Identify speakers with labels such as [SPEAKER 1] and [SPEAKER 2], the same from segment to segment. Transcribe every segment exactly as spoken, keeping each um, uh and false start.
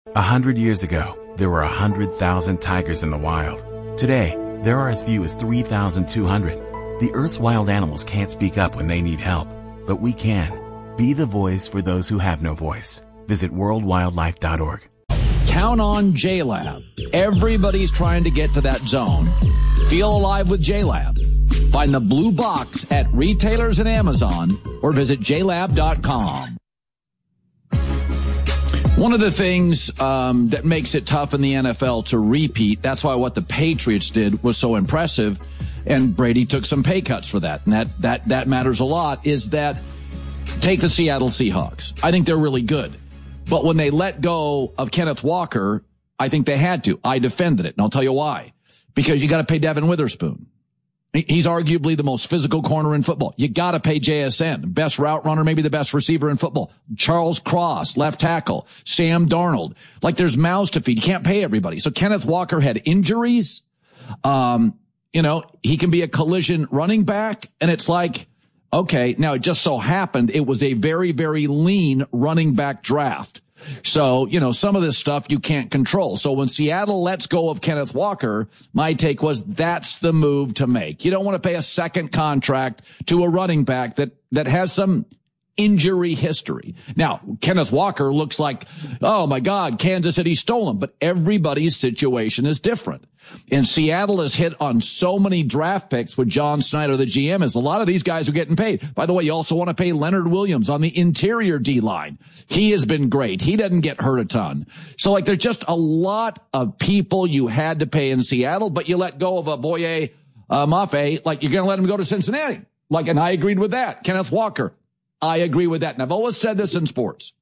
[SPEAKER 1] A hundred years ago, there were a hundred thousand tigers in the wild. Today, there are as few as three thousand two hundred. The Earth's wild animals can't speak up when they need help, but we can. Be the voice for those who have no voice. Visit world wildlife dot org.
[SPEAKER 2] Count on J-Lab. Everybody's trying to get to that zone. Feel alive with J-Lab. Find the blue box at retailers and Amazon or visit j lab dot com. One of the things um, that makes it tough in the N F L to repeat, that's why what the Patriots did was so impressive, and Brady took some pay cuts for that, and that, that, that matters a lot, is that take the Seattle Seahawks. I think they're really good. But when they let go of Kenneth Walker, I think they had to. I defended it, and I'll tell you why. Because you got to pay Devin Witherspoon. He's arguably the most physical corner in football. You got to pay J S N, best route runner, maybe the best receiver in football. Charles Cross, left tackle. Sam Darnold. Like, there's mouths to feed. You can't pay everybody. So Kenneth Walker had injuries. Um, you know, he can be a collision running back. And it's like, okay, now it just so happened it was a very, very lean running back draft. So, you know, some of this stuff you can't control. So when Seattle lets go of Kenneth Walker, my take was that's the move to make. You don't want to pay a second contract to a running back that, that has some injury history. Now, Kenneth Walker looks like, oh my God, Kansas City stole him, but everybody's situation is different. And Seattle has hit on so many draft picks with John Snyder, the G M, is a lot of these guys are getting paid. By the way, you also want to pay Leonard Williams on the interior D-line. He has been great. He doesn't get hurt a ton. So, like, there's just a lot of people you had to pay in Seattle, but you let go of a Boye uh, Mafe, like, you're going to let him go to Cincinnati. Like, and I agreed with that. Kenneth Walker, I agree with that. And I've always said this in sports.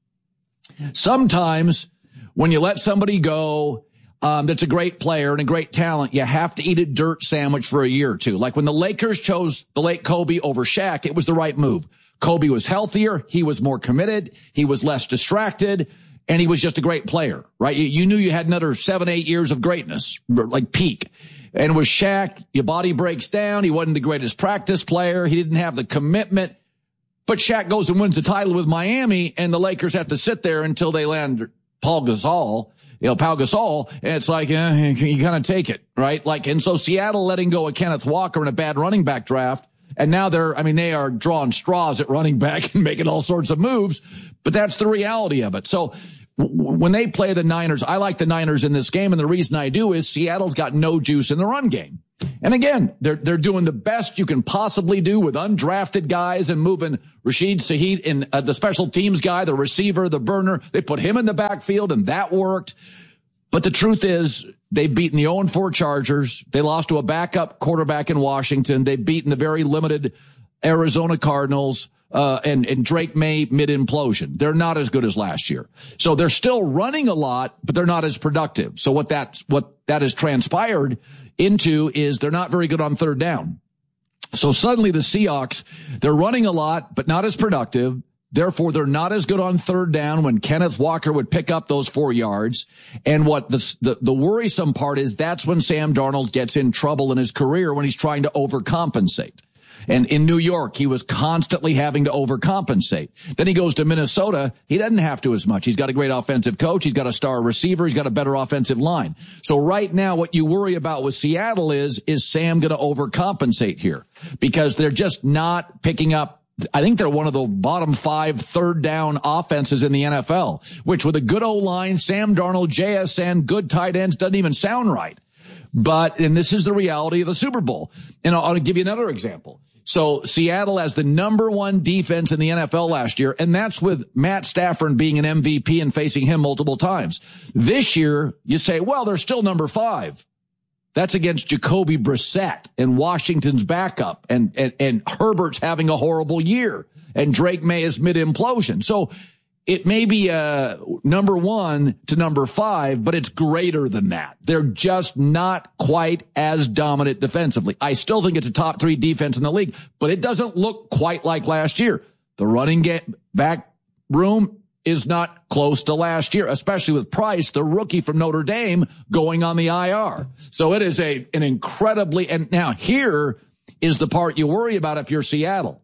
[SPEAKER 2] Sometimes when you let somebody go, Um, that's a great player and a great talent, you have to eat a dirt sandwich for a year or two. Like when the Lakers chose the late Kobe over Shaq, it was the right move. Kobe was healthier. He was more committed. He was less distracted. And he was just a great player, right? You, you knew you had another seven, eight years of greatness, like peak. And with Shaq, your body breaks down. He wasn't the greatest practice player. He didn't have the commitment. But Shaq goes and wins the title with Miami, and the Lakers have to sit there until they land Paul Gasol. You know, Pau Gasol, and it's like, eh, you kind of take it, right? Like, and so Seattle letting go of Kenneth Walker in a bad running back draft, and now they're, I mean, they are drawing straws at running back and making all sorts of moves, but that's the reality of it. So w- when they play the Niners, I like the Niners in this game, and the reason I do is Seattle's got no juice in the run game. And again, they're, they're doing the best you can possibly do with undrafted guys and moving Rashid Shaheed in uh, the special teams guy, the receiver, the burner. They put him in the backfield and that worked. But the truth is they've beaten the oh and four Chargers. They lost to a backup quarterback in Washington. They've beaten the very limited Arizona Cardinals, uh, and, and Drake May mid-implosion. They're not as good as last year. So they're still running a lot, but they're not as productive. So what that's, what that has transpired into is they're not very good on third down. So suddenly the Seahawks, they're running a lot, but not as productive. Therefore, they're not as good on third down when Kenneth Walker would pick up those four yards. And what the, the, the worrisome part is that's when Sam Darnold gets in trouble in his career when he's trying to overcompensate. And in New York, he was constantly having to overcompensate. Then he goes to Minnesota. He doesn't have to as much. He's got a great offensive coach. He's got a star receiver. He's got a better offensive line. So right now, what you worry about with Seattle is, is Sam going to overcompensate here? Because they're just not picking up. I think they're one of the bottom five third down offenses in the N F L, which with a good O-line, Sam Darnold, J S N, good tight ends, doesn't even sound right. But, and this is the reality of the Super Bowl. And I'll, I'll give you another example. So Seattle has the number one defense in the N F L last year, and that's with Matt Stafford being an M V P and facing him multiple times. This year, you say, well, they're still number five. That's against Jacoby Brissett and Washington's backup, and, and, and Herbert's having a horrible year, and Drake May is mid-implosion. So it may be uh number one to number five, but it's greater than that. They're just not quite as dominant defensively. I still think it's a top three defense in the league, but it doesn't look quite like last year. The running game back room is not close to last year, especially with Price, the rookie from Notre Dame, going on the I R. So it is a an incredibly, and now here is the part you worry about if you're Seattle.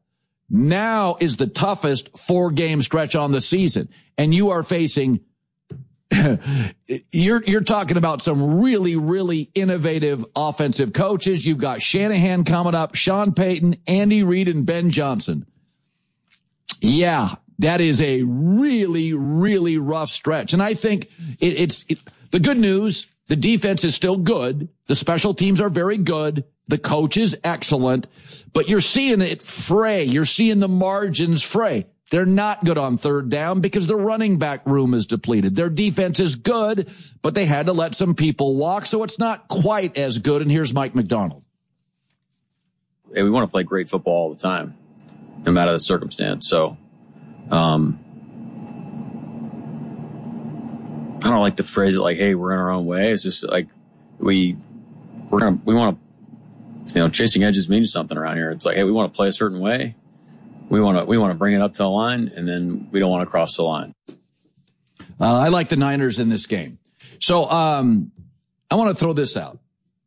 [SPEAKER 2] Now is the toughest four-game stretch on the season, and you are facing you're, you're talking about some really, really innovative offensive coaches. You've got Shanahan coming up, Sean Payton, Andy Reid, and Ben Johnson. Yeah, that is a really, really rough stretch. And I think it, it's it, the good news. The defense is still good. The special teams are very good. The coach is excellent, but you're seeing it fray. You're seeing the margins fray. They're not good on third down because the running back room is depleted. Their defense is good, but they had to let some people walk, so it's not quite as good. And here's Mike Macdonald.
[SPEAKER 3] Hey, we want to play great football all the time, no matter the circumstance. So, um, I don't like to phrase it like, hey, we're in our own way. It's just like we, we're going to, we want to, you know, chasing edges means something around here. It's like, hey, we want to play a certain way. We want to, we want to bring it up to the line, and then we don't want to cross the line.
[SPEAKER 2] Uh, I like the Niners in this game. So, um, I want to throw this out.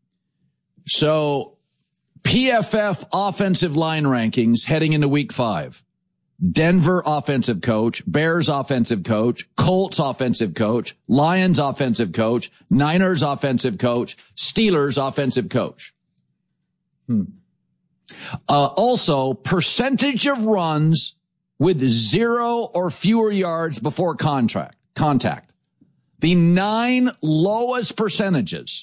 [SPEAKER 2] So P F F offensive line rankings heading into week five. Denver offensive coach, Bears offensive coach, Colts offensive coach, Lions offensive coach, Niners offensive coach, Steelers offensive coach. Hmm. Uh, also, percentage of runs with zero or fewer yards before contract, contact. The nine lowest percentages.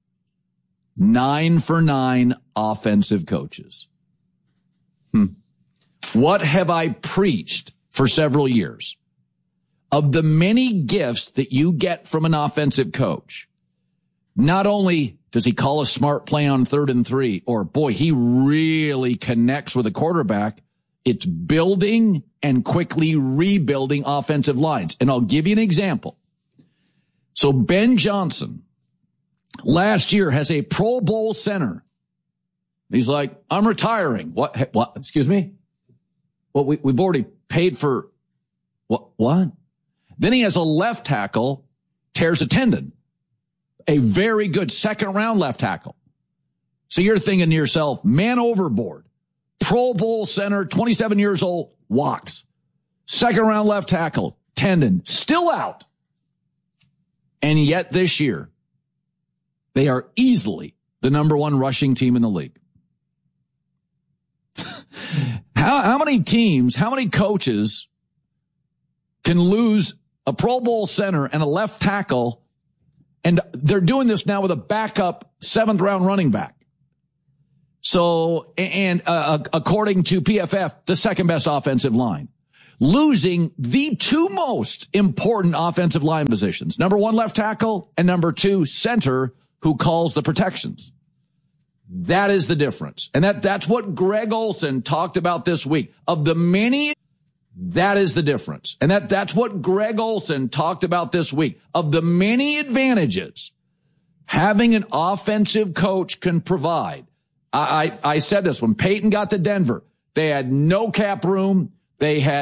[SPEAKER 2] Nine for nine offensive coaches. Hmm. What have I preached for several years? Of the many gifts that you get from an offensive coach, not only does he call a smart play on third and three, or boy, he really connects with a quarterback, it's building and quickly rebuilding offensive lines. And I'll give you an example. So Ben Johnson last year has a Pro Bowl center. He's like, I'm retiring. What? What? Excuse me? Well, we, we've already paid for what? What? Then he has a left tackle, tears a tendon. A very good second round left tackle. So you're thinking to yourself, man overboard. Pro Bowl center, twenty-seven years old, walks. Second round left tackle, tendon, still out. And yet this year, they are easily the number one rushing team in the league. How, how many teams, how many coaches can lose a Pro Bowl center and a left tackle, and they're doing this now with a backup seventh round running back? So, and uh, according to P F F, the second best offensive line, losing the two most important offensive line positions. Number one, left tackle, and number two, center, who calls the protections. That is the difference. And that, that's what Greg Olsen talked about this week. Of the many, that is the difference. And that, that's what Greg Olsen talked about this week. Of the many advantages having an offensive coach can provide. I, I, I said this when Peyton got to Denver. They had no cap room. They had